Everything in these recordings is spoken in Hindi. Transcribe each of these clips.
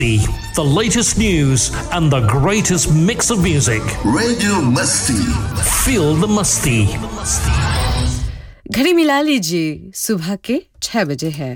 The latest news and the greatest mix of music. Radio Musti. Feel the Musti. घड़ी मिला लीजिए, सुबह के 6 बजे है।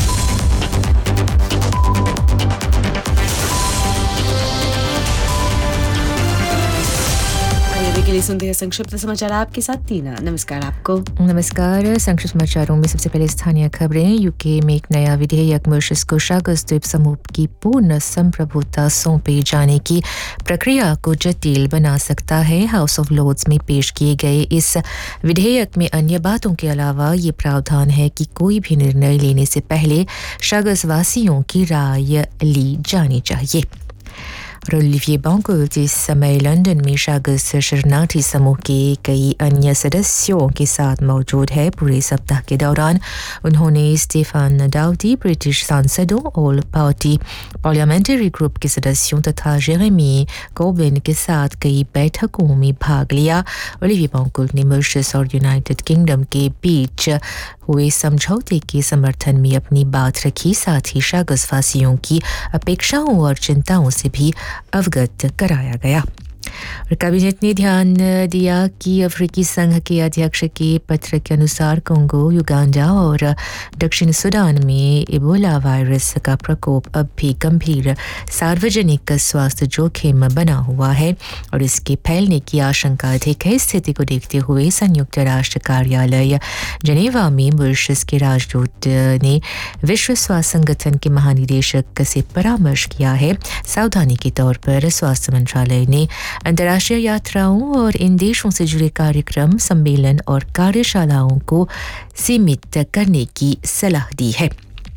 के लिए सुनते हैं संक्षिप्त समाचार आपके साथ तीना। नमस्कार आपको। नमस्कार। संक्षिप्त समाचारों में सबसे पहले स्थानीय खबरें। यूके में एक नया विधेयक मॉरिशस को शागस द्वीप समूह की पूर्ण संप्रभुता सौंपे जाने की प्रक्रिया को जटिल बना सकता है। हाउस ऑफ लॉर्ड्स में पेश किए गए इस विधेयक में अन्य बातों के अलावा ये प्रावधान है कि कोई भी निर्णय लेने से पहले शागस वासियों की राय ली जानी चाहिए। और ओलिविये बांकुल्ट इस समय लंदन में शागस शरणार्थी समूह के कई अन्य सदस्यों के साथ मौजूद है। पूरे सप्ताह के दौरान उन्होंने स्टीफन डाउटी, ब्रिटिश सांसदों, ऑल पार्टी पार्लियामेंट्री ग्रुप के सदस्यों तथा जेरेमी कोर्बिन के साथ कई बैठकों में भाग लिया। ओलिविये बांकुल्ट ने मॉरिशस और यूनाइटेड किंगडम के बीच हुए समझौते के समर्थन में अपनी बात रखी। साथ ही शागस वासियों की अपेक्षाओं और चिंताओं से भी अवगत कराया गया। और कैबिनेट ने ध्यान दिया कि अफ्रीकी संघ के अध्यक्ष के पत्र के अनुसार कोंगो, युगांडा और दक्षिण सूडान में इबोला वायरस का प्रकोप अब भी गंभीर सार्वजनिक स्वास्थ्य जोखिम बना हुआ है और इसके फैलने की आशंका अधिक है। स्थिति को देखते हुए संयुक्त राष्ट्र कार्यालय जनेवा में मॉरिशस के राजदूत ने विश्व स्वास्थ्य संगठन के महानिदेशक से परामर्श किया है। सावधानी के तौर पर स्वास्थ्य मंत्रालय ने अंतर्राष्ट्रीय यात्राओं और इन देशों से जुड़े कार्यक्रम, सम्मेलन और कार्यशालाओं को सीमित करने की सलाह दी है।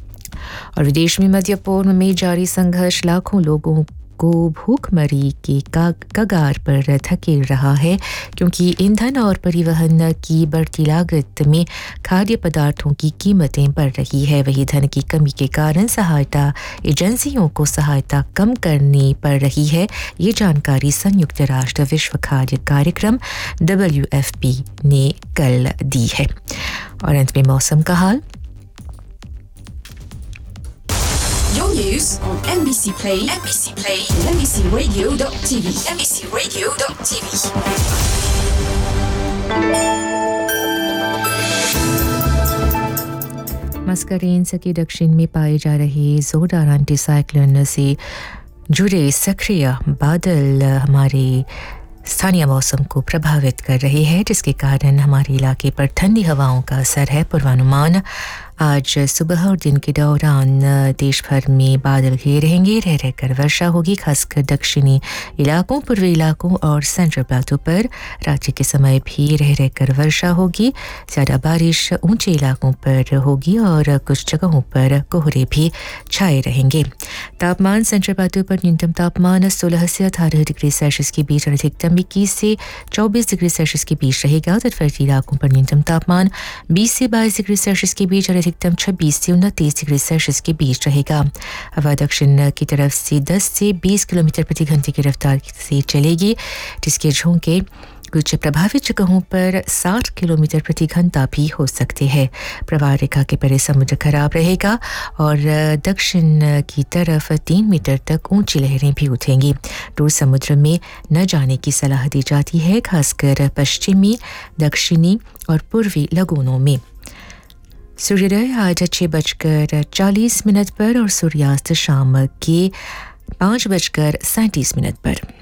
और विदेश में मध्य पूर्व में जारी संघर्ष लाखों लोगों को भूखमरी के कगार पर धकेल रहा है, क्योंकि ईंधन और परिवहन की बढ़ती लागत में खाद्य पदार्थों की कीमतें बढ़ रही है। वही धन की कमी के कारण सहायता एजेंसियों को सहायता कम करनी पड़ रही है। ये जानकारी संयुक्त राष्ट्र विश्व खाद्य कार्यक्रम WFP ने कल दी है। और अंत में मौसम का हाल। Your news on NBC Play, and NBCRadio.tv, NBCRadio.tv. मस्करेन्स के दक्षिण में पाए जा रहे जोरदार एंटीसाइक्लोन से जुड़े सक्रिय बादल हमारे स्थानीय मौसम को प्रभावित कर रहे हैं, जिसके कारण हमारे इलाके पर ठंडी हवाओं का असर है। पूर्वानुमान आज सुबह और दिन के दौरान देश भर में बादल घिरे रहेंगे, रह रहकर वर्षा होगी, खासकर दक्षिणी इलाकों, पूर्वी इलाकों और सेंट्रल प्लाटो पर। राज्य के समय भी रह रहकर वर्षा होगी। ज़्यादा बारिश ऊंचे इलाकों पर होगी और कुछ जगहों पर कोहरे भी छाए रहेंगे। तापमान सेंट्रल प्लाटो पर न्यूनतम तापमान 16 से 18 डिग्री सेल्सियस के बीच और अधिकतम 21 से 24 डिग्री सेल्सियस के बीच रहेगा। तटवर्ती इलाकों पर न्यूनतम तापमान 20 से 22 डिग्री सेल्सियस के बीच और अधिकतम 26 से 29 डिग्री सेल्सियस के बीच रहेगा। हवा दक्षिण की तरफ से 10 से 20 किलोमीटर प्रति घंटे की रफ्तार से चलेगी, जिसके झोंके कुछ प्रभावित जगहों पर 60 किलोमीटर प्रति घंटा भी हो सकते हैं। प्रवाह रेखा के परे समुद्र खराब रहेगा और दक्षिण की तरफ 3 मीटर तक ऊंची लहरें भी उठेंगी। दूर समुद्र में न जाने की सलाह दी जाती है, खासकर पश्चिमी, दक्षिणी और पूर्वी लगूनों में। सूर्योदय आज 6:40 पर और सूर्यास्त शाम के 5:37 पर।